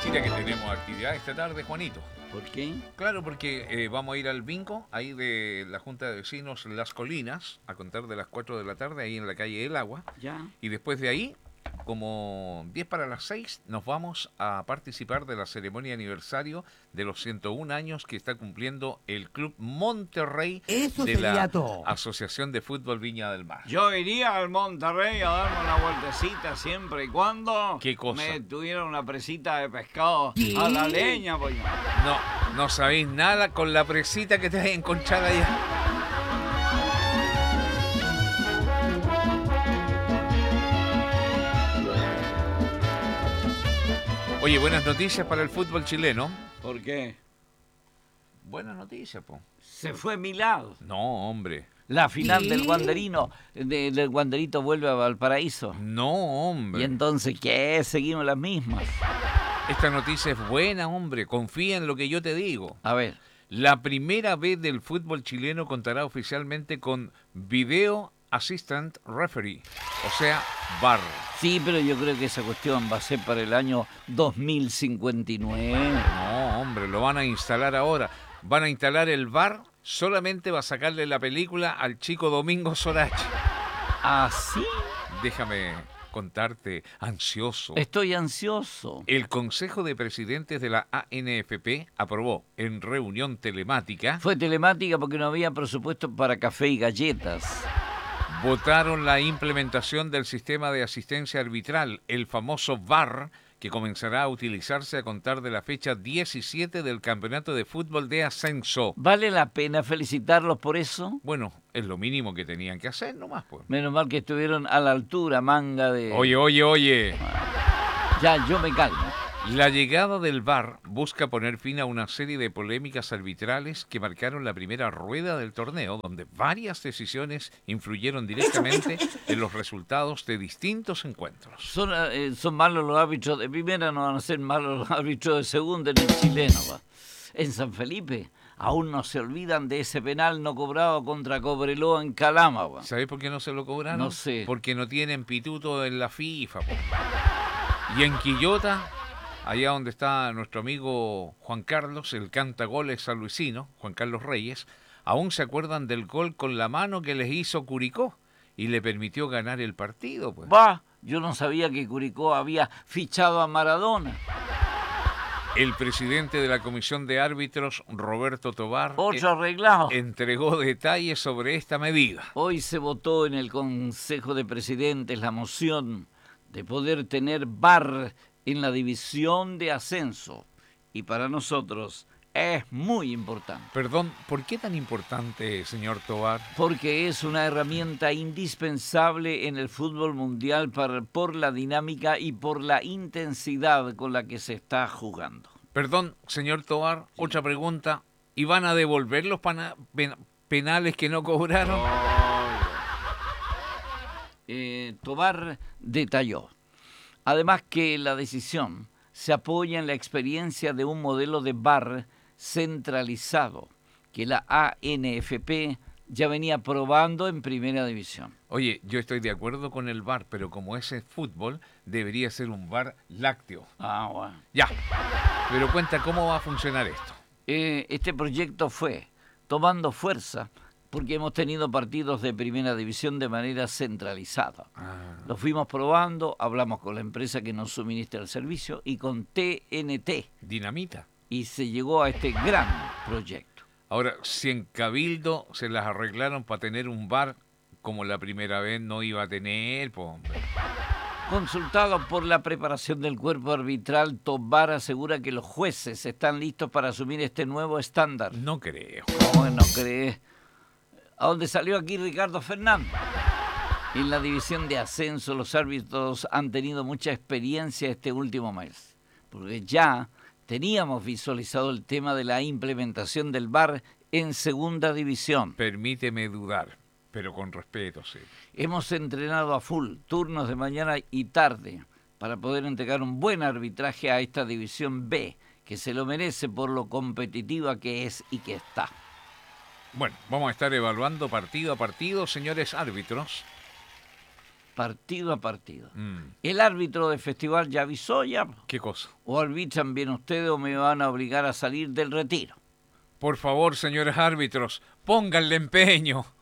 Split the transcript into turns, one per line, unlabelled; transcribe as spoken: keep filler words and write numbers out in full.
Mira que tenemos actividad esta tarde, Juanito.
¿Por qué?
Claro, porque eh, vamos a ir al bingo, ahí de la Junta de Vecinos Las Colinas, a contar de las cuatro de la tarde, ahí en la calle del Agua.
Ya.
Y después de ahí, como diez para las seis, nos vamos a participar de la ceremonia de aniversario de los ciento un años que está cumpliendo el Club Monterrey
Eso
de
sería
la
todo.
Asociación de Fútbol Viña del Mar.
Yo iría al Monterrey a darme una vueltecita siempre y cuando
¿Qué cosa?
me tuviera una presita de pescado
¿Qué?
a la leña, pues.
No, no sabéis nada con la presita que te vas a encontrar allá. Oye, buenas noticias para el fútbol chileno.
¿Por qué?
Buenas noticias, po.
Se fue Milad.
No, hombre.
La final
¿Qué?
del Wanderino, de- del Wanderito vuelve a Valparaíso.
No, hombre.
Y entonces, ¿qué? Seguimos las mismas.
Esta noticia es buena, hombre. Confía en lo que yo te digo.
A ver.
La primera vez del fútbol chileno contará oficialmente con Video Assistant Referee, o sea, V A R.
Sí, pero yo creo que esa cuestión va a ser para el año dos mil cincuenta y nueve.
No, hombre, lo van a instalar ahora. Van a instalar el V A R, solamente va a sacarle la película al chico Domingo Sorachi.
¿Ah, sí?
Déjame contarte, ansioso.
Estoy ansioso.
El Consejo de Presidentes de la A N F P aprobó en reunión telemática,
Fue telemática porque no había presupuesto para café y galletas.
votaron la implementación del sistema de asistencia arbitral, el famoso V A R, que comenzará a utilizarse a contar de la fecha diecisiete del Campeonato de Fútbol de Ascenso.
¿Vale la pena felicitarlos por eso?
Bueno, es lo mínimo que tenían que hacer nomás, pues.
Menos mal que estuvieron a la altura, manga de...
Oye, oye, oye.
Ya, yo me calmo.
La llegada del V A R busca poner fin a una serie de polémicas arbitrales que marcaron la primera rueda del torneo, donde varias decisiones influyeron directamente en los resultados de distintos encuentros.
Son, eh, son malos los árbitros de primera, no van a ser malos los árbitros de segunda en el chileno, va. En San Felipe aún no se olvidan de ese penal no cobrado contra Cobreloa en Calama, va.
¿Sabés por qué no se lo cobraron?
No sé.
Porque no tienen pituto en la FIFA, po. Y en Quillota, allá donde está nuestro amigo Juan Carlos, el cantagoles sanluisino, Juan Carlos Reyes, aún se acuerdan del gol con la mano que les hizo Curicó y le permitió ganar el partido, pues.
Va, yo no sabía que Curicó había fichado a Maradona.
El presidente de la Comisión de Árbitros, Roberto Tobar,
Otro
eh,
arreglado.
entregó detalles sobre esta medida.
Hoy se votó en el Consejo de Presidentes la moción de poder tener V A R en la división de ascenso. Y para nosotros es muy importante,
Perdón, ¿por qué tan importante, señor Tobar?
porque es una herramienta indispensable en el fútbol mundial para- por la dinámica y por la intensidad con la que se está jugando.
Perdón, señor Tobar, otra pregunta. ¿Y van a devolver los pana- pen- penales que no cobraron?
Eh, Tobar detalló, además, que la decisión se apoya en la experiencia de un modelo de V A R centralizado que la A N F P ya venía probando en primera división.
Oye, yo estoy de acuerdo con el V A R, pero como ese es fútbol, debería ser un V A R lácteo.
Ah, bueno.
Ya, pero cuenta cómo va a funcionar esto.
Eh, este proyecto fue tomando fuerza porque hemos tenido partidos de primera división de manera centralizada.
Ah,
Lo fuimos probando, hablamos con la empresa que nos suministra el servicio y con T N T,
dinamita.
y se llegó a este gran proyecto.
Ahora, si en Cabildo se las arreglaron para tener un V A R como la primera vez no iba a tener, pues, hombre.
Consultado por la preparación del cuerpo arbitral, Tobar asegura que los jueces están listos para asumir este nuevo estándar.
No creo.
¿Cómo no crees? ¿A dónde salió aquí Ricardo Fernández? En la división de ascenso, los árbitros han tenido mucha experiencia este último mes, porque ya teníamos visualizado el tema de la implementación del V A R en segunda división.
Permíteme dudar, pero con respeto, sí.
Hemos entrenado a full, turnos de mañana y tarde, para poder entregar un buen arbitraje a esta división B, que se lo merece por lo competitiva que es y que está.
Bueno, vamos a estar evaluando partido a partido, señores árbitros.
partido a partido.
Mm.
El árbitro del festival ya avisó ya.
¿Qué cosa?
O arbitran bien ustedes o me van a obligar a salir del retiro.
Por favor, señores árbitros, pónganle empeño.